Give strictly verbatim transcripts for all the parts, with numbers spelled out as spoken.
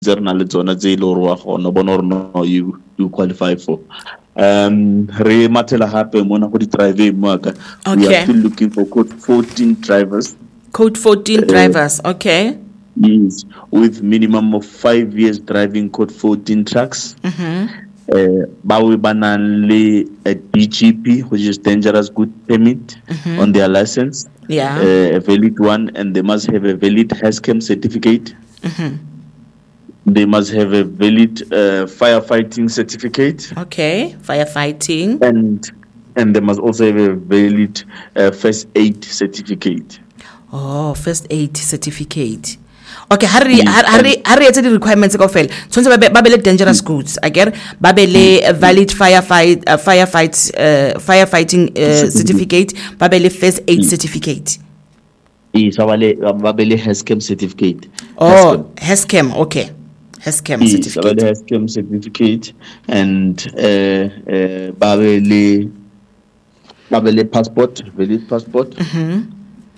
tse re na le tsona tse ile hore wa gona bona hore no you you qualify for. Um, re matela hape mona go di drive mo ka. We are still looking for code fourteen drivers. Code fourteen uh, drivers, okay. Yes, with minimum of five years driving code fourteen trucks. Mm-hmm. Uh, Bawi banale a D G P, which is dangerous goods permit, mm-hmm. on their license. Yeah. Uh, a valid one, and they must have a valid HASCAM certificate. Mm-hmm. They must have a valid uh, firefighting certificate. Okay, firefighting. And and they must also have a valid uh, first aid certificate. Oh, first aid certificate. Okay, hurry, hurry, hurry at the requirements go fail. So babele dangerous goods. Again, babele valid firefight, uh, firefight, uh, firefighting uh, certificate. Babele first aid certificate. Yes, babele HASCAM certificate. Oh, HASCAM. Okay, HASCAM yes, certificate. Babele HASCAM certificate and uh, uh, babele babele passport, valid passport. Mm-hmm.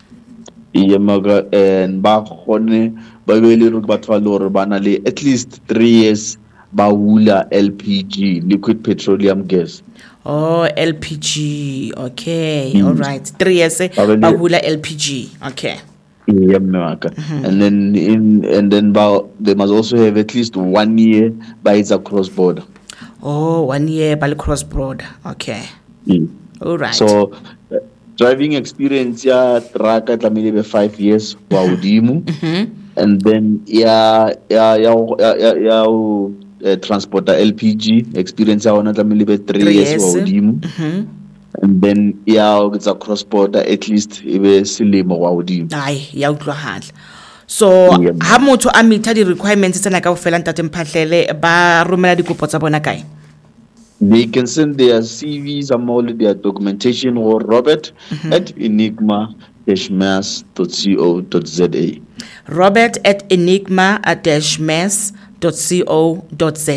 And ba gone ba be le re batho ba le hore bana le at least three years ba hula L P G, liquid petroleum gas. Oh, L P G. Okay, mm. All right. Three years ba hula L P G. Okay. Yeah, mm-hmm. And then in and then ba, they must also have at least one year by it's across border. Oh, one year by cross border. Okay. Mm. All right. So uh, driving experience ya truck at maybe five years wa udimu, and then ya ya ya ya ya uh, transporter L P G experience ya ona maybe three, three years wa udimu, and then ya it's a cross border at least ibe selemo wa udimu. Ai ya utlwahala. So ha motho a meet di requirements tsena ka ofela ntate Mphahlele ba romela dikopo tsa bona kae? They can send their C Vs and all their documentation or Robert mm-hmm. at enigma dash mass dot co dot za. Robert at enigma dash mass dot co dot za.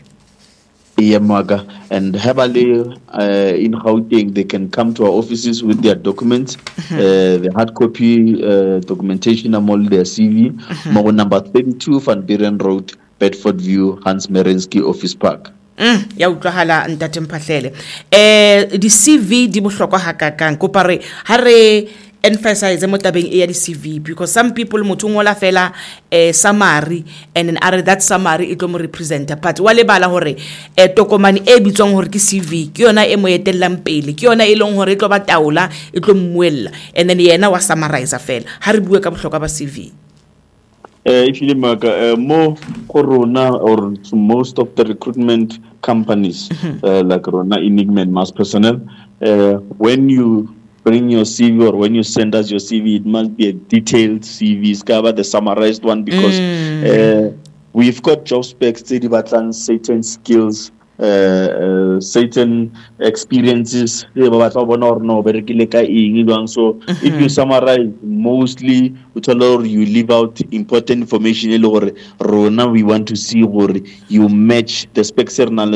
Yeah, Maga. And Habali uh, in Gauteng, they can come to our offices with their documents, mm-hmm. uh, the hard copy uh, documentation and all their C V. Mm-hmm. Mo number thirty-two Van Buren Road, Bedford View, Hans Merensky Office Park. Mm, ya utlwahala ntate Mphahlele. Eh di C V di bohlokwa hakakang kopa re ha re emphasize mo tabeng e ya di C V, because some people motho ngola fela eh summary and then are that summary e tlo mo representa, but wa lebala hore eh tokomane e bitswang hore ke C V ke yona e mo etellang pele, ke yona e leng hore e tlo ba taola e tlo mmuella, and then yena wa summarize fela ha re bue ka bohlokwa ba C V. Uh, if you look uh, more corona or to most of the recruitment companies mm-hmm. uh, like Corona, Enigma, and Mass Personnel, uh, when you bring your C V or when you send us your C V, it must be a detailed C V, cover the summarized one, because mm. uh, we've got job specs, certain skills, uh, uh, certain experiences. So mm-hmm. if you summarize, mostly you leave out important information. Rona, we want to see where you match the specs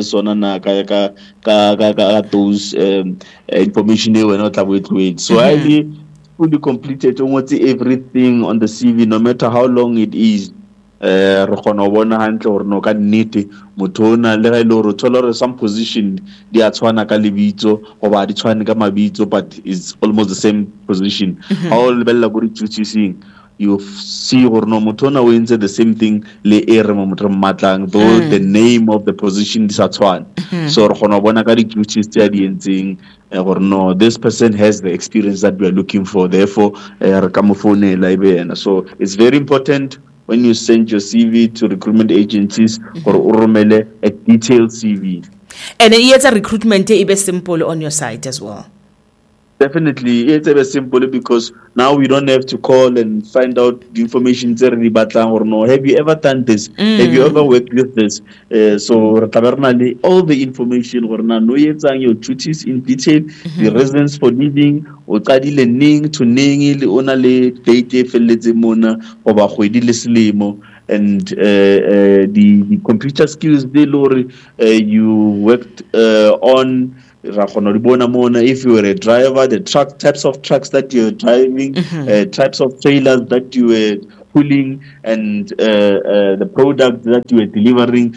those um, information they were not able to. So mm-hmm. I fully completed almost everything on the C V, no matter how long it is. Uh, re kgona bona hantle hore no ka nnete motho ona le ga ile hore thola some position di a tshwana ka lebitso go ba di tshwane ka mabitso, but it's almost the same position. Ha o lebella go duties, you see hore no motho ona o entse the same thing le e re mo motho matlang, though mm. the name of the position is a tshwane. Mm-hmm. So re kgona bona ka di duties tse di entseng or no, this person has the experience that we are looking for, therefore re ka mo founela ibe ena. So it's very important when you send your C V to recruitment agencies mm-hmm. or urumele a detailed C V. And it's a recruitment e be simple on your site as well. Definitely, it's very simple because now we don't have to call and find out the information or no. Have you ever done this? Mm. Have you ever worked with this? Uh, so all the information or no your duties in detail, mm-hmm. the reasons for leaving, or ning to ning onale date feletse mona or ba khwedi le selemo, and uh, uh, the, the computer skills they lori uh, you worked uh, on. If you were a driver, the truck types of trucks that you're driving, mm-hmm. uh, types of trailers that you were pulling and uh, uh, the product that you are delivering.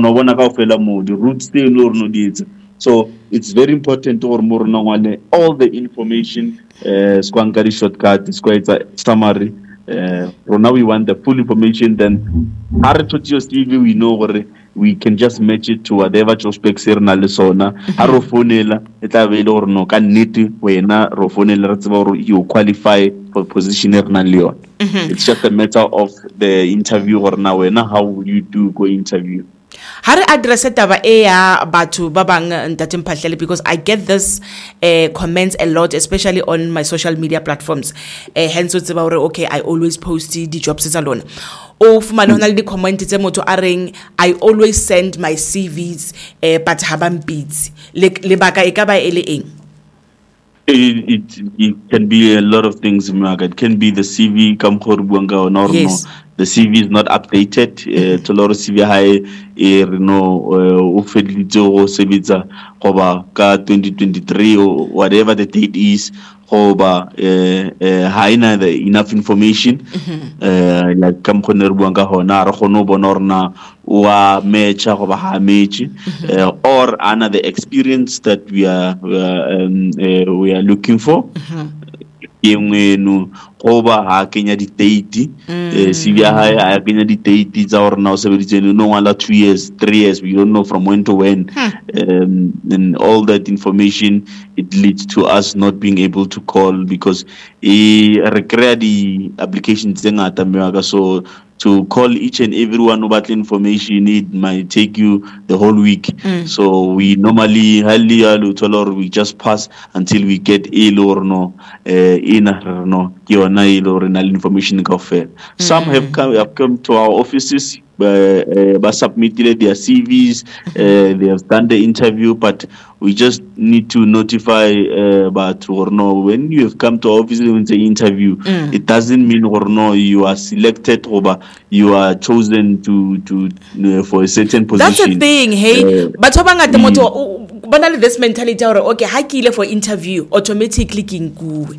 The routes they no deeds. So it's very important or more all the information. Uh, Squankari shortcut is quite a summary. Uh, so now we want the full information. Then, we know where we can just match it to whatever your specs here na lesona. Haro phonela eta velo or no can need wena ro phonela you qualify for position here na leon. It's just a matter of the interview or na wena how will you do go interview. How do address it taba e ya batho ba bang Ntate Mphahlele, because I get this uh, comments a lot, especially on my social media platforms. Uh, hence it's about okay, I always post the jobs alone. O fumane hona le di comment tse motho a reng I always send my C Vs uh, but habang beats. Le lebaka e ka ba ele eng? It, it it can be a lot of things, Maka. It can be the C V come buanga or no. Yes. The C V is not updated. Uh, to lot of C V high, you know, uh, sebitsa hoba ka twenty twenty-three or whatever the date is. Hoba uh, haina the enough information. Uh, like come buanga hona rahono bonorna wa mecha hoba ha mechi or another experience that we are uh, um, uh, we are looking for. Yengwenu goba ha kenya di date eh C V ha ha kenya di date tsa hore na o sebeditseng no ngala two years three years, we don't know from when to when. Um, and all that information, it leads to us not being able to call because e recreate the applications tse ngata mmeaka. So to call each and everyone about information, it might take you the whole week. Mm. So we normally highly or we just pass until we get ill or no in no or information. Mm. Some have come have come to our offices. Uh, uh, submitted their C Vs, uh, they have done the interview, but we just need to notify uh, but or no when you have come to our office in the interview, mm. it doesn't mean or no you are selected or you are chosen to to uh, for a certain position. That's the thing, hey. Uh, but the moto banal this mentality or okay, hakile for interview automatically kingu.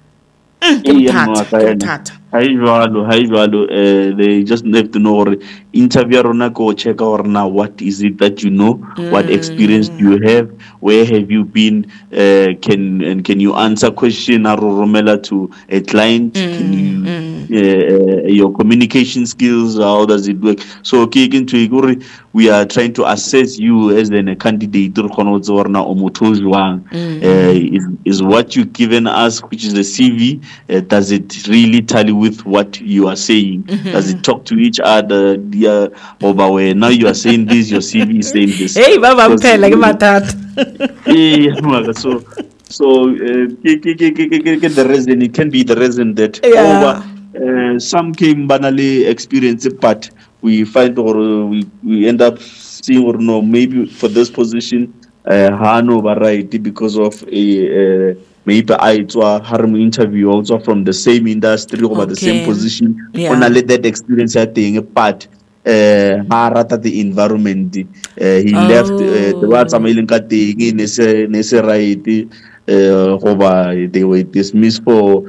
Uh, they just have to know or interview or go check out now what is it that you know, mm. what experience do you have, where have you been, uh, can and can you answer question or romela to a client, mm. can you, mm. uh, uh, your communication skills, how does it work? So okay, we are trying to assess you as then a candidate mm. uh, is, is what you've given us, which is the C V, uh, does it really tally with what you are saying? Mm-hmm. Does it talk to each other? Yeah, over now you are saying this, your C V is saying this. Hey, Baba, I'm telling about that. Yeah, so so uh, the reason it can be the reason that yeah. over uh, some came banally experience it, but we find or we, we end up seeing or no maybe for this position uh Hano variety because of a uh, maybe I to harm interview also from the same industry or okay. the same position. Yeah. When I let that experience I think but uh harata the environment uh, he oh. left uh, the words I'm in right uh they were dismissed for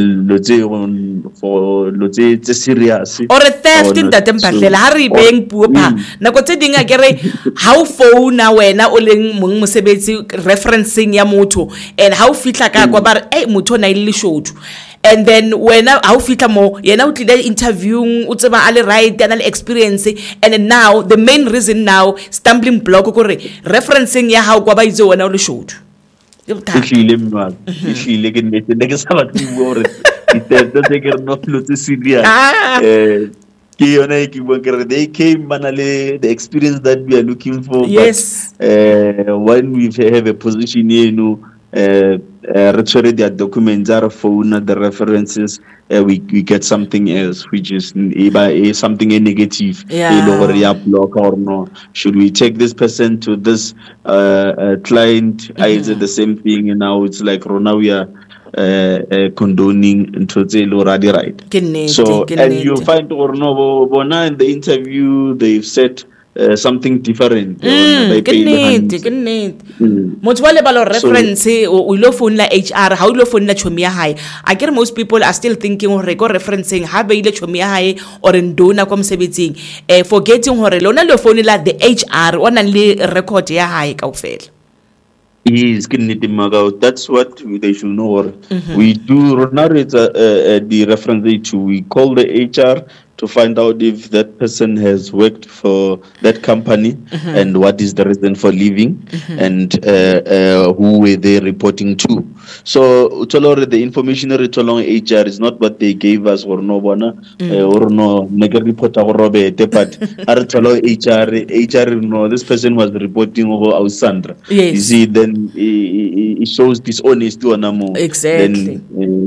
for lotse serious or a theft in that Mphahlele ha re beng puo pa nako tse ding a kere ha o phone wena o leng mong mosebetsi referencing ya motho and ha o fitla ka kwa ba eh motho na ile shotu and then wena ha o fitla mo yena o tlile interviewing o tseba ale right and ale experience and then now the main reason now stumbling block ko re referencing ya ha o kwa ba itse wena o le shotu. Ihlile mma ihlile ke nete ke sa batho gore itse tse ke re no flotse serious eh ke yona ke bua ke re they came manale the experience that we are looking for. Yes. But uh, when we have a position you know uh uh their documents are phone the references uh, we we get something else which is uh, something negative. Yeah. Block or no, should we take this person to this uh, uh client? Mm-hmm. I said the same thing and now it's like Rona we are uh, uh, condoning into the already right. Genete, so genete. And you find or no bona in the interview they've said uh, something different. Mm, ke nnete ke nnete motho wa lebala reference o ilo phone la H R ha o ilo phone la chomi ya hae I get most people are still thinking hore go referencing ha be ile chomi ya hae or ndona kwa msebetsing eh forgetting hore lona lo phone la the H R ona le record ya hae kaofela. Yes, that's what they should know. Mm-hmm. We do narrate uh, uh, the reference to we call the H R to find out if that person has worked for that company mm-hmm. and what is the reason for leaving mm-hmm. and uh, uh, who were they reporting to. So utolore the information along H R is not what they gave us or no bona or no mega report Robert but H R H R no this person was reporting over Ausandra. Yes. You see then it shows dishonesty on amo. Exactly. Then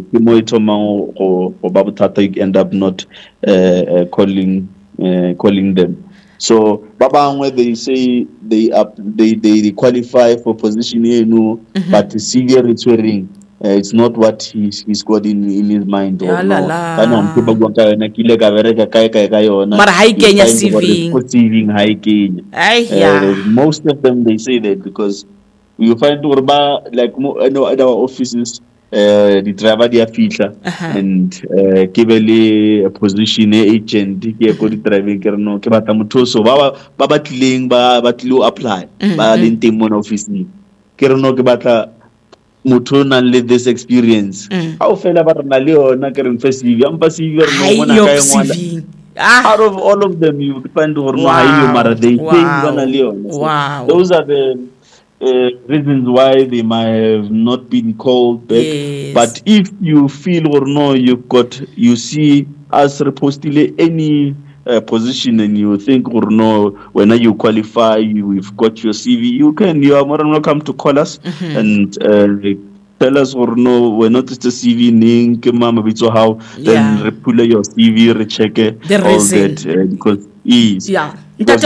uh, you end up not uh, uh, calling uh, calling them. So babangwe they say they up they, they qualify for position here no mm-hmm. but the severe returning uh, it's not what he's he's got in in his mind or no kana mpe bagwaka na kile ka bereka kai kai ka yona mara hai kenya C V receiving hai kenya uh, most of them they say that because you find urba like you know at our offices uh, the driver dia fitla uh-huh. and uh, kibele position agent ke go di driving ke no ke batla motho so ba ba batlileng ba batlilo apply ba le nteng mo office ni ke no ke batla motho na le this experience ha o fela ba rena le yona ke re first C V am pa C V re no mona ka engwana ah out of all of them you find or no hayo mara they think bana le yona wow those are the Uh, reasons why they might have not been called back. Yes. But if you feel or no, you've got, you see us repostulate any uh, position and you think or no, when you qualify, you've got your C V, you can, you are more than welcome to call us mm-hmm. and uh, tell us or no, we're not just a C V ning, mama bitso how, then yeah. pull your C V, recheck it, the all that uh, because is yeah.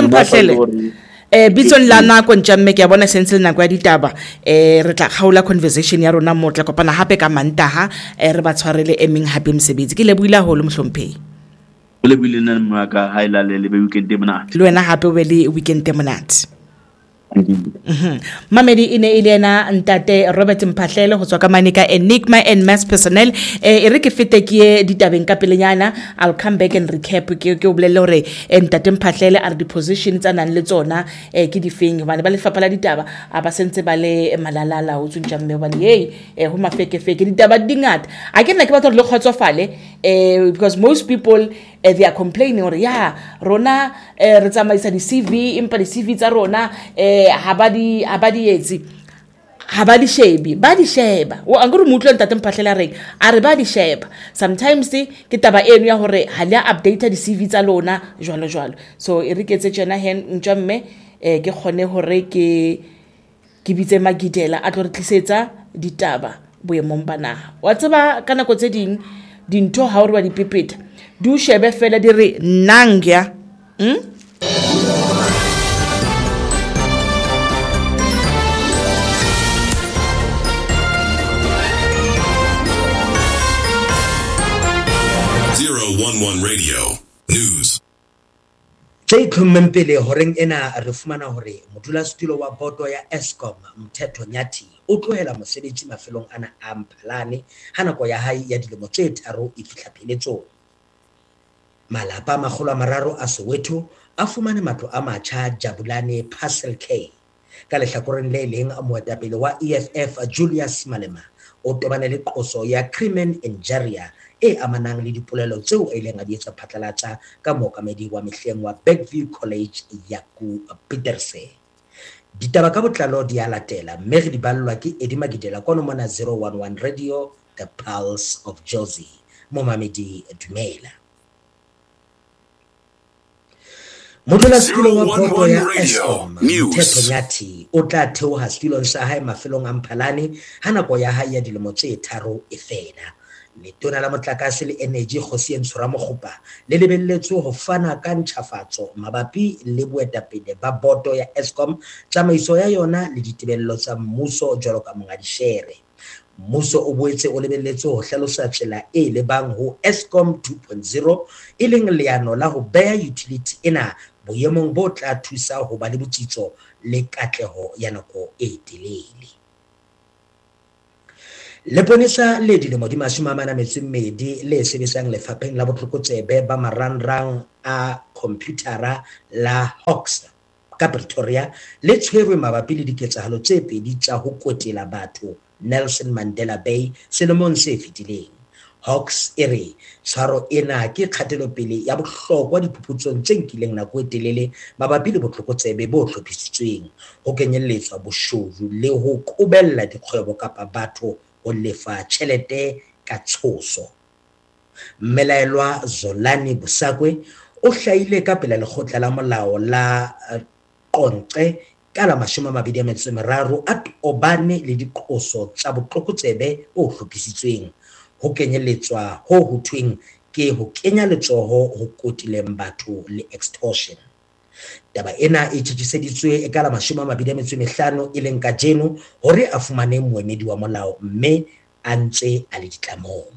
eh bitson la na ko ntjamme ke bona sense le na kwa ditaba eh re tla khaula conversation ya rona motla kopana hape ka mantaha eh re ba tshwarele emeng hape msebetsi ke le buila holo mhlomphei le buile nna maka hailale le be weekend monate le wena hape we le weekend monate mhm mamedi ine ile na ntate Robert Mphahlele go tswa ka manika Enigma and Mass Personnel eh re ke fete ke ditabeng ka pelenyana I'll come back and recap ke ke o bolele hore ntate Mphahlele are the positions tsa nang le tsona eh ke di feng bana ba le fapala ditaba aba sentse ba le malalala ho tsuntja mme ba le hey eh ho mafeke feke ditaba dingata a ke nna ke batla le khotsofale eh because most people eh, they are complaining or yeah rona eh, re tsamaisa di C V impa di C V tsa rona eh ha ba di ha ba di etsi ha ba di shebi ba di sheba o anguru mutlo ntate Mphahlele re a re ba di sheba sometimes ke taba eno ya hore ha le update di C V tsa lona jwalo jwalo so e re ketse tsena hen ntjamme eh ke khone hore ke ke bitse magidela a tlo re tlisetsa ditaba boemong bana wa tseba kana go tse ding dintho ha o re ba di pipeta du shebe fela di re nangya hm zero one one Radio News. Jacob Mempele horeng ena re fumana hore modulasetulo wa boto ya Eskom Mthetho Nyati o tlohela mosebetsi mafelong ana a Mphalane ha nako ya hae ya dilemo tse tharo e fihla pheletso. Malapa magolo a mararo a Soweto a fumane matlo a matjha Jabulane Parcel K ka lehlakoreng le leng a moetapele wa E F F Julius Malema o tobane le qoso ya crimen injuria e amanang le dipolelo tseo e leng a di etsa phatlalatsa ka mookamedi wa mehleng wa Bergview College Yaku Peterse. Ditaba ka botlalo di a latela mme re di ballwa ke Eddie Magidela kono mona zero one one Radio The Pulse of Josie momamedi dumela. Modulasetulo wa boto ya Eskom Mthetho Nyati o tla theoha setulong sa hae mafelong a Mphalane ha nako ya hae ya dilemo tse tharo e fela. Letona la motlakase le energy Kgosieng Tshwara-Mokgopa le lebelletswe ho fana ka ntjhafatso mabapi le boetapele ba boto ya Eskom tsamaiso ya yona le ditebello tsa mmuso jwalo ka monga dishere. Mmuso o boetse o lebelletswe ho hlalosa tsela e lebang ho Eskom two point zero e leng leano la ho beha utility ena boemong bo tla thusa ho ba le botsitso le katleho ya nako e telele. Leponesa le dilemo di mashome a mane a metso e mmedi le sebetsang lefapheng la botlokotsebe ba marangrang a computer la Hawks ka Pretoria le tshwerwe mabapi le diketsahalo tse pedi tsa ho kwetela batho Nelson Mandela Bay selemong se fetileng. Hawks e re tshwaro ena ke kgatelopele ya bohlokwa diphuputsong tse nkileng nako e telele mabapi le botlokotsebe bo hlophisitsweng ho kenyelletswa boshodu le ho qobella dikgwebo kapa batho ho lefa tjhelete ka tshoso. Mmelaelwa Zolani Busakwe o hlahile ka pela lekgotla la molao la Qonce ka la mashome a mabedi a metso e meraro a tobane le diqoso tsa botlokotsebe bo hlophisitsweng ho kenyelletswa ho hothweng ke ho kenya letsoho ho kotileng batho le extortion. Taba ena e tjhetjiseditswe ka la mashome a mabedi a metso e mehlano e leng kajeno hore a fumane moemedi wa molao mme a ntse a le ditlamong.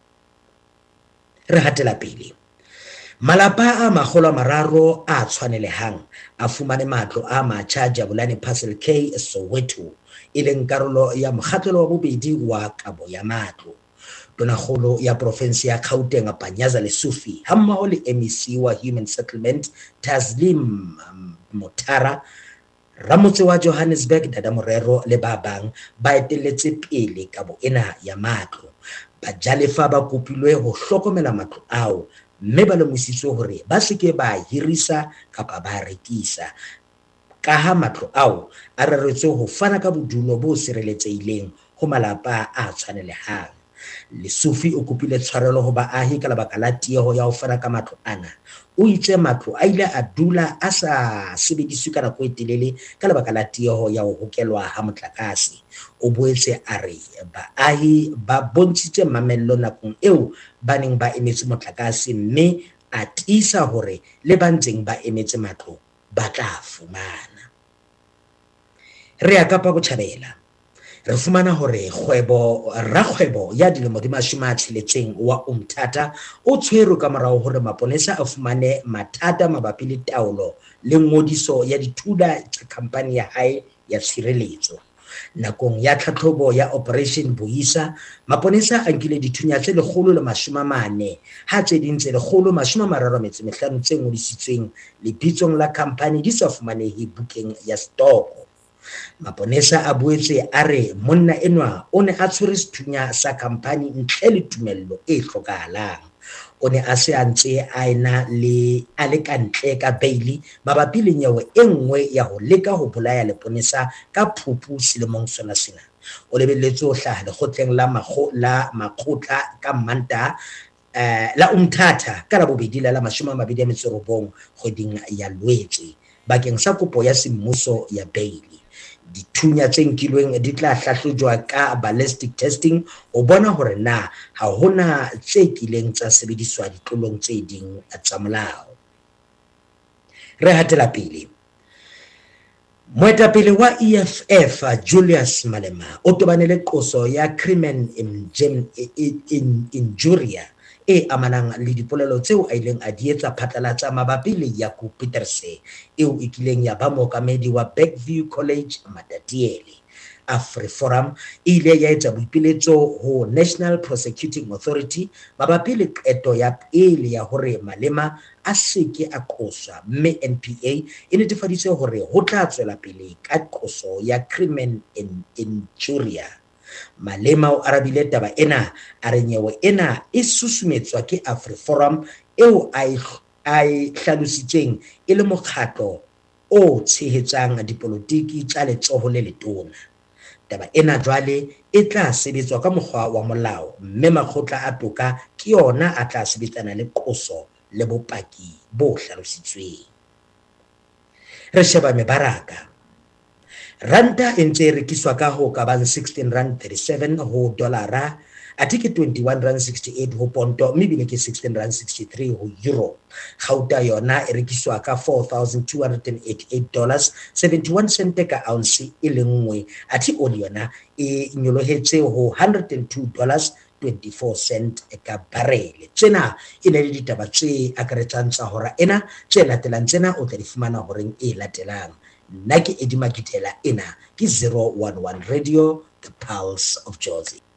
Re hatela pele. Malapa a makgolo a mararo a tshwanelehang a fumane matlo a matjha Jabulani Parcel K Soweto e leng karolo ya mokgahlelo wa bobedi wa kabo ya matlo. Tonakgolo ya province ya Gauteng Panyaza Lesufi hammoho le M E C wa Human Settlement Taslim Motara Ramotse wa Johannesburg Dada Morero le ba bang ba etelletse pele kabo ena ya matlo. Bajalefa ba kopilwe ho hlokomela matlo ao mme ba lemohisitswe hore ba seke ba hirisa kapa ba rekisa ka ha matlo ao a reretswe ho fana ka bodulo bo sireletsehileng ho malapa a tshwanelehang. Lesufi o kopile tshwarelo ho baahi ka lebaka la tieho ya ho fana ka matlo ana. O itse matlo a ile a dula a sa sebediswe ka nako e telele ka lebaka la tieho ya ho hokelwa ha motlakase. O boetse a re baahi ba bontshitse mamello nakong eo ba neng ba emetse motlakase mme a tiisa hore le ba ntseng ba emetse matlo ba tla fumana. Re a Kapa Botjhabela. Re fumana hore kgwebo rakgwebo ya dilemo di mashome a tsheletseng wa Umtata o tshwerwe ka morao hore maponesa a fumane mathata mabapi le taolo le ngodiso ya dithuda tsa khampani ya hae ya tshireletso. Nakong ya tlhatlhobo ya Operation Boisa, maponesa a nkile dithunya tse lekgolo le mashome a mane ha tse ding tse lekgolo mashome a mararo a metso e mehlano tse ngodisitsweng lebitsong la khampani di sa fumanehe bukeng ya stoko. Maponesa a boetse a re monna enwa o ne a tshwere sethunya sa khampani ntle le tumello e hlokahalang. O ne a se a ntse a ena le a le ka ntle ka beili mabapi le nyewe e nngwe ya ho leka ho bolaya leponesa ka Phupu selemong sona sena. O lebelletse ho hlaha lekgotleng la makgo la makgotla ka Mantaha eh la Umtata ka la bobedi la mashome a mabedi a metso e robong kgweding ya Lwetse bakeng sa kopo ya semmuso ya beili. Dithunya tse nkilweng di tla hlahlojwa ka ballistic testing o bona hore na ha hona tse kileng tsa sebediswa ditlolong tse ding tsa molao. Re hatela pele. Moetapele wa E F F Julius Malema o tobane le qoso ya crimen injuria e amanang le dipolelo tseo a ileng a di etsa phatlalatsa mabapi le Jaco Pieterse eo e kileng ya ba mookamedi wa Bergview College Matatiele. AfriForum e ile ya etsa boipiletso ho National Prosecuting Authority mabapi le qeto ya pele ya hore Malema a seke a qoswa, mme N P A e netefaditse hore ho tla tswela pele ka qoso ya crimen injuria. Malema o arabile taba ena a re nyewe ena e susumetswa ke AfriForum eo a e hlalositseng e le mokgatlo o tshehetsang dipolotiki tsa letsoho le letona. Taba ena jwale e tla sebetswa ka mokgwa wa molao mme makgotla a toka ke yona a tla sebetsana le qoso le bopaki bo hlalositsweng. Re sheba mebaraka. Ranta e ntse e rekiswa ka ho ka bang sixteen rand thirty-seven ho dolara, athe ke twenty-one rand sixty-eight ho ponto, mme bile ke sixteen rand sixty-three ho euro. Gauta yona e rekiswa ka four thousand two hundred eighty-eight dollars seventy-one cent ka ounce e le nngwe, athe oli yona e nyolohetse ho one hundred two dollars twenty-four cent ka barrel. Tsena e ne le ditaba tse akaretsang tsa hora ena, tse latelang tsena o tla di fumana horeng e latelang. Nna ke Eddie Makitela, ena ke zero one one Radio, the Pulse of Jozi.